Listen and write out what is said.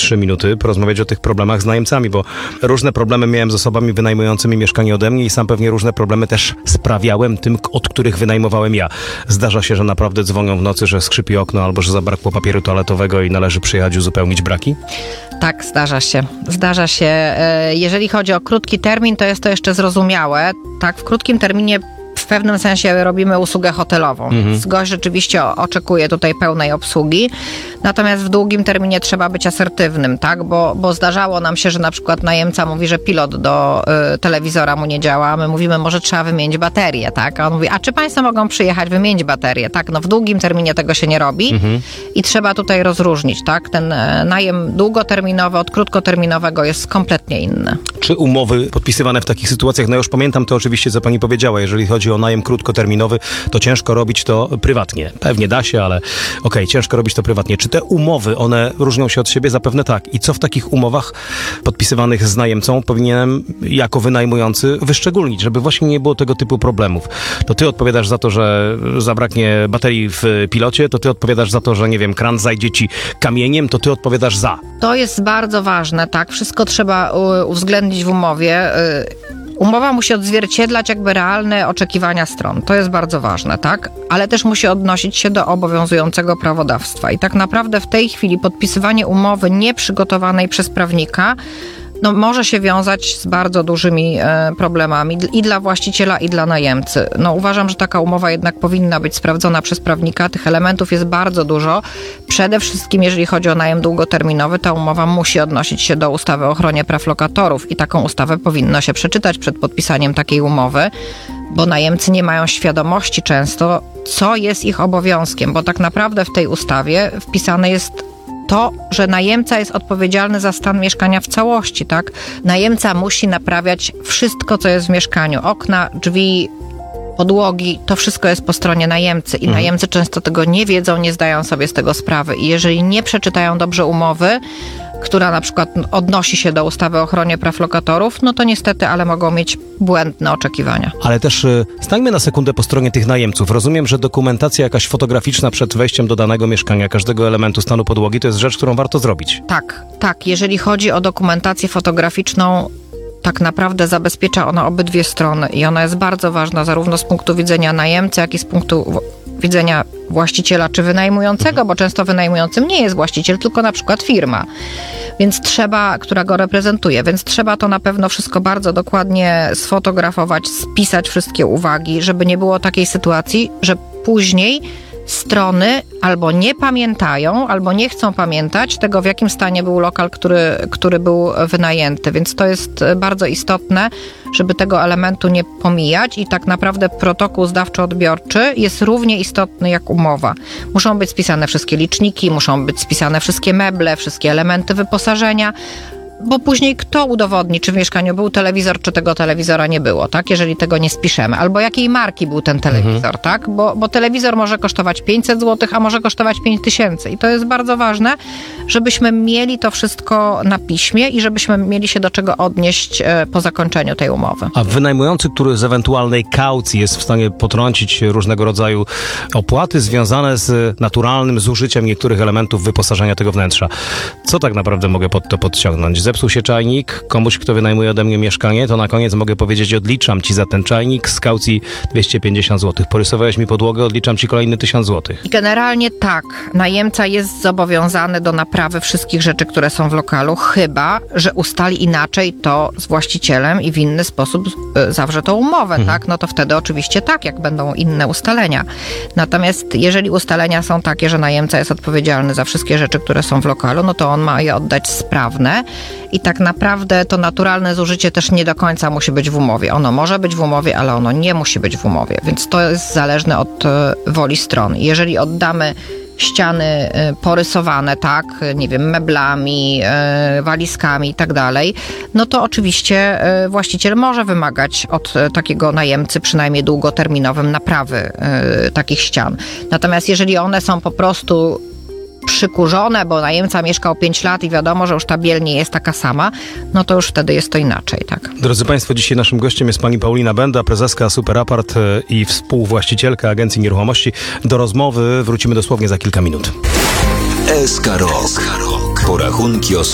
3 minuty porozmawiać o tych problemach z najemcami, bo różne problemy miałem z osobami wynajmującymi mieszkanie ode mnie i sam pewnie różne problemy też sprawiałem tym, od których wynajmowałem ja. Zdarza się, że naprawdę dzwonią w nocy, że skrzypi okno albo że zabrakło papieru toaletowego i należy przyjechać uzupełnić braki? Tak, zdarza się. Zdarza się. Jeżeli chodzi o krótki termin, to jest to jeszcze zrozumiałe. Tak, w krótkim terminie w pewnym sensie robimy usługę hotelową. Gość rzeczywiście oczekuje tutaj pełnej obsługi. Natomiast w długim terminie trzeba być asertywnym, tak? Bo zdarzało nam się, że na przykład najemca mówi, że pilot do telewizora mu nie działa, a my mówimy, może trzeba wymienić baterię, tak? A on mówi, a czy państwo mogą przyjechać wymienić baterię? Tak, no w długim terminie tego się nie robi i trzeba tutaj rozróżnić, tak? Ten najem długoterminowy od krótkoterminowego jest kompletnie inny. Czy umowy podpisywane w takich sytuacjach, no już pamiętam to oczywiście, co pani powiedziała, jeżeli chodzi o najem krótkoterminowy, to ciężko robić to prywatnie. Pewnie da się, ale ciężko robić to prywatnie. Czy te umowy, one różnią się od siebie? Zapewne tak. I co w takich umowach podpisywanych z najemcą powinienem jako wynajmujący wyszczególnić, żeby właśnie nie było tego typu problemów? To ty odpowiadasz za to, że zabraknie baterii w pilocie, to ty odpowiadasz za to, że nie wiem, kran zajdzie ci kamieniem, to ty odpowiadasz za. To jest bardzo ważne, tak? Wszystko trzeba uwzględnić w umowie. Umowa musi odzwierciedlać jakby realne oczekiwania stron. To jest bardzo ważne, tak? Ale też musi odnosić się do obowiązującego prawodawstwa. I tak naprawdę w tej chwili podpisywanie umowy nieprzygotowanej przez prawnika może się wiązać z bardzo dużymi problemami i dla właściciela, i dla najemcy. Uważam, że taka umowa jednak powinna być sprawdzona przez prawnika. Tych elementów jest bardzo dużo. Przede wszystkim, jeżeli chodzi o najem długoterminowy, ta umowa musi odnosić się do ustawy o ochronie praw lokatorów i taką ustawę powinno się przeczytać przed podpisaniem takiej umowy, bo najemcy nie mają świadomości często, co jest ich obowiązkiem, bo tak naprawdę w tej ustawie wpisane jest to, że najemca jest odpowiedzialny za stan mieszkania w całości, tak? Najemca musi naprawiać wszystko, co jest w mieszkaniu. Okna, drzwi, podłogi, to wszystko jest po stronie najemcy i najemcy często tego nie wiedzą, nie zdają sobie z tego sprawy i jeżeli nie przeczytają dobrze umowy, która na przykład odnosi się do ustawy o ochronie praw lokatorów, to niestety, ale mogą mieć błędne oczekiwania. Ale też stańmy na sekundę po stronie tych najemców. Rozumiem, że dokumentacja jakaś fotograficzna przed wejściem do danego mieszkania, każdego elementu stanu podłogi, to jest rzecz, którą warto zrobić. Tak. Jeżeli chodzi o dokumentację fotograficzną, tak naprawdę zabezpiecza ona obydwie strony i ona jest bardzo ważna zarówno z punktu widzenia najemcy, jak i z punktu widzenia właściciela czy wynajmującego, bo często wynajmującym nie jest właściciel, tylko na przykład firma, która go reprezentuje, więc trzeba to na pewno wszystko bardzo dokładnie sfotografować, spisać wszystkie uwagi, żeby nie było takiej sytuacji, że później strony albo nie pamiętają, albo nie chcą pamiętać tego, w jakim stanie był lokal, który był wynajęty. Więc to jest bardzo istotne, żeby tego elementu nie pomijać i tak naprawdę protokół zdawczo-odbiorczy jest równie istotny jak umowa. Muszą być spisane wszystkie liczniki, muszą być spisane wszystkie meble, wszystkie elementy wyposażenia, bo później kto udowodni, czy w mieszkaniu był telewizor, czy tego telewizora nie było, tak? Jeżeli tego nie spiszemy. Albo jakiej marki był ten telewizor, tak? Bo telewizor może kosztować 500 zł, a może kosztować 5000. I to jest bardzo ważne, żebyśmy mieli to wszystko na piśmie i żebyśmy mieli się do czego odnieść po zakończeniu tej umowy. A wynajmujący, który z ewentualnej kaucji jest w stanie potrącić różnego rodzaju opłaty związane z naturalnym zużyciem niektórych elementów wyposażenia tego wnętrza. Co tak naprawdę mogę pod to podciągnąć? Zepsuł się czajnik, komuś, kto wynajmuje ode mnie mieszkanie, to na koniec mogę powiedzieć, odliczam ci za ten czajnik z kaucji 250 zł. Porysowałeś mi podłogę, odliczam ci kolejny 1000 zł. Generalnie tak. Najemca jest zobowiązany do naprawy wszystkich rzeczy, które są w lokalu, chyba że ustali inaczej to z właścicielem i w inny sposób zawrze tą umowę, tak? To wtedy oczywiście tak, jak będą inne ustalenia. Natomiast jeżeli ustalenia są takie, że najemca jest odpowiedzialny za wszystkie rzeczy, które są w lokalu, to on ma je oddać sprawne. I tak naprawdę to naturalne zużycie też nie do końca musi być w umowie. Ono może być w umowie, ale ono nie musi być w umowie, więc to jest zależne od woli stron. Jeżeli oddamy ściany porysowane, tak, nie wiem, meblami, walizkami i tak dalej, to oczywiście właściciel może wymagać od takiego najemcy, przynajmniej długoterminowym, naprawy takich ścian. Natomiast jeżeli one są po prostu przykurzone, bo najemca mieszkał 5 lat i wiadomo, że już ta biel nie jest taka sama, to już wtedy jest to inaczej, tak. Drodzy Państwo, dzisiaj naszym gościem jest pani Paulina Benda, prezeska Superapart i współwłaścicielka Agencji Nieruchomości. Do rozmowy wrócimy dosłownie za kilka minut. SK Rok. Porachunki o